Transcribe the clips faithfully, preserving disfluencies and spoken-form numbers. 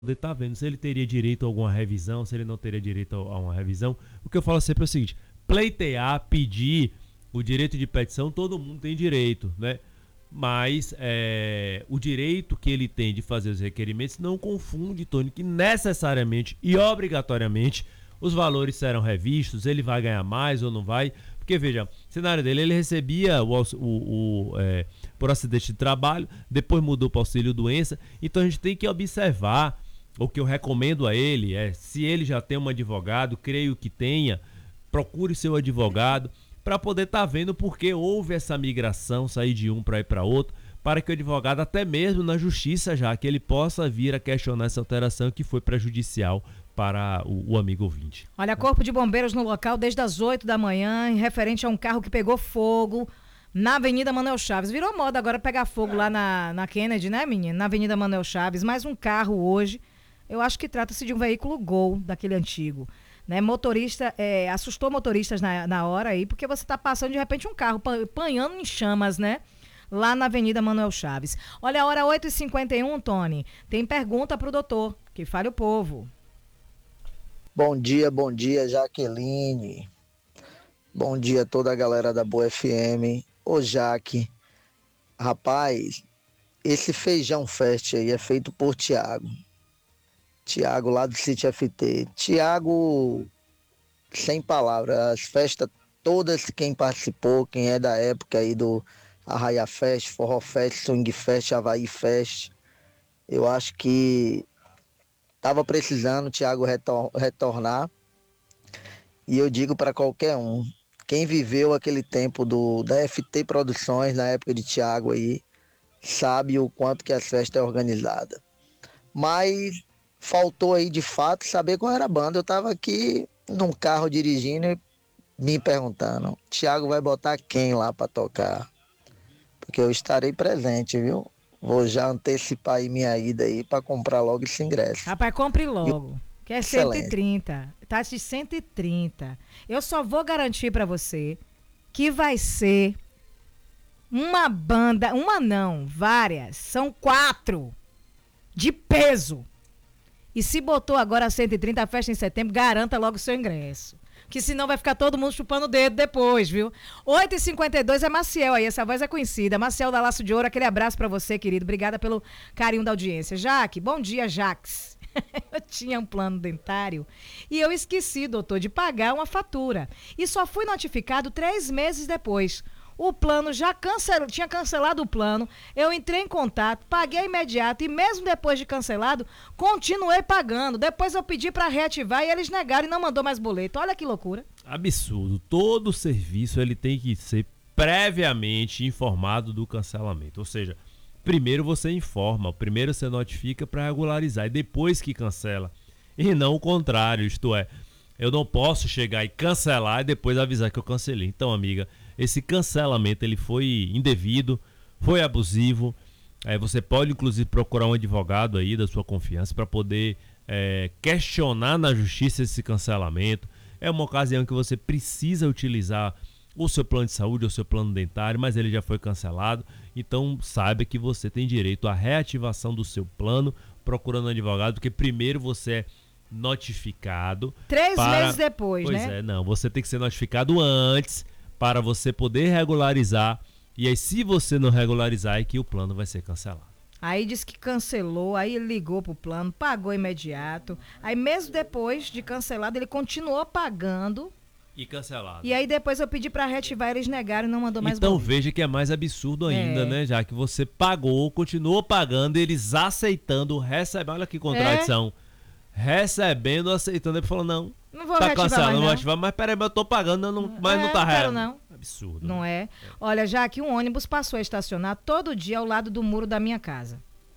poder estar vendo se ele teria direito a alguma revisão, se ele não teria direito a uma revisão. O que eu falo sempre é o seguinte: pleitear, pedir o direito de petição, todo mundo tem direito, né? Mas é, o direito que ele tem de fazer os requerimentos não confunde, Tony, que necessariamente e obrigatoriamente os valores serão revistos, ele vai ganhar mais ou não vai. Porque, veja, o cenário dele, ele recebia o, o, o, é, por acidente de trabalho, depois mudou para auxílio-doença. Então a gente tem que observar, o que eu recomendo a ele é, se ele já tem um advogado, creio que tenha, procure seu advogado, para poder estar tá vendo porque houve essa migração, sair de um para ir para outro, para que o advogado, até mesmo na justiça já, que ele possa vir a questionar essa alteração que foi prejudicial para o, o amigo ouvinte. Olha, Corpo de Bombeiros no local desde as oito da manhã, em referente a um carro que pegou fogo na Avenida Manuel Chaves. Virou moda agora pegar fogo lá na, na Kennedy, né, menina? Na Avenida Manuel Chaves. Mais um carro hoje. Eu acho que trata-se de um veículo Gol, daquele antigo. Né, motorista, é, assustou motoristas na, na hora aí, porque você está passando de repente um carro panhando em chamas, né? Lá na Avenida Manuel Chaves. Olha, a hora oito e cinquenta e um, Tony. Tem pergunta pro doutor, que fale o povo. Bom dia, bom dia, Jaqueline. Bom dia a toda a galera da Boa F M. Ô, Jaque, rapaz, esse Feijão Fest aí é feito por Tiago. Tiago lá do City F T. Tiago, sem palavras, as festas todas, quem participou, quem é da época aí do Arraia Fest, Forró Fest, Swing Fest, Havaí Fest, eu acho que tava precisando o Tiago retor- retornar. E eu digo para qualquer um, quem viveu aquele tempo do, da F T Produções, na época de Tiago aí, sabe o quanto que a festa é organizada. Mas faltou aí de fato saber qual era a banda. Eu tava aqui num carro dirigindo e me perguntando, Tiago vai botar quem lá para tocar? Porque eu estarei presente, viu? Vou já antecipar aí minha ida aí para comprar logo esse ingresso. Rapaz, compre logo, que é Excelente. cento e trinta. Tá de cento e trinta. Eu só vou garantir para você que vai ser uma banda, uma não, várias, são quatro, de peso. E se botou agora a cento e trinta, a festa em setembro, garanta logo o seu ingresso. Que senão vai ficar todo mundo chupando o dedo depois, viu? oito e cinquenta e dois é Maciel aí, essa voz é conhecida. Maciel da Laço de Ouro, aquele abraço pra você, querido. Obrigada pelo carinho da audiência. Jaque, bom dia, Jaques. Eu tinha um plano dentário e eu esqueci, doutor, de pagar uma fatura. E só fui notificado três meses depois. O plano já cancelou, tinha cancelado o plano, eu entrei em contato, paguei imediato e mesmo depois de cancelado, continuei pagando. Depois eu pedi para reativar e eles negaram e não mandou mais boleto. Olha que loucura. Absurdo. Todo serviço ele tem que ser previamente informado do cancelamento. Ou seja, primeiro você informa, primeiro você notifica para regularizar e depois que cancela. E não o contrário, isto é, eu não posso chegar e cancelar e depois avisar que eu cancelei. Então, amiga, esse cancelamento ele foi indevido, foi abusivo. É, você pode inclusive procurar um advogado aí da sua confiança para poder é, questionar na justiça esse cancelamento. É uma ocasião que você precisa utilizar o seu plano de saúde ou o seu plano dentário, mas ele já foi cancelado. Então saiba que você tem direito à reativação do seu plano procurando um advogado, porque primeiro você é notificado. Três para... meses depois, pois né? Pois é, não. Você tem que ser notificado antes para você poder regularizar. E aí, se você não regularizar, é que o plano vai ser cancelado. Aí disse que cancelou, aí ele ligou pro plano, pagou imediato. Aí mesmo depois de cancelado, ele continuou pagando. E cancelado. E aí depois eu pedi para reativar, eles negaram e não mandou mais Então boleto. veja que é mais absurdo ainda, É. né? Já que você pagou, continuou pagando, eles aceitando, recebendo. Olha que contradição. É. Recebendo, aceitando, ele falou, não, Não vou tá reativar cancelado, mais, não não. vou ativar, mas peraí, mas eu tô pagando, não, não, mas É, não tá quero real. não. Absurdo. Não né? é? Olha, já que um ônibus passou a estacionar todo dia ao lado do muro da minha casa,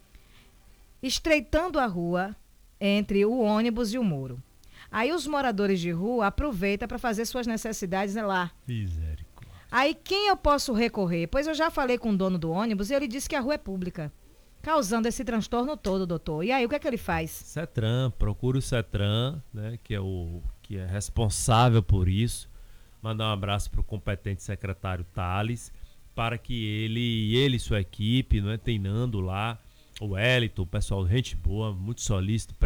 estreitando a rua entre o ônibus e o muro. Aí os moradores de rua aproveitam para fazer suas necessidades lá. Misericórdia. Aí quem eu posso recorrer? Pois eu já falei com o dono do ônibus e ele disse que a rua é pública, causando esse transtorno todo, doutor. E aí o que é que ele faz? CETRAN, procura o CETRAN, né, que é o que é responsável por isso. Mandar um abraço para o competente secretário Thales, para que ele e ele e sua equipe, né, treinando lá, o Wellington, o pessoal, gente boa, muito solícito,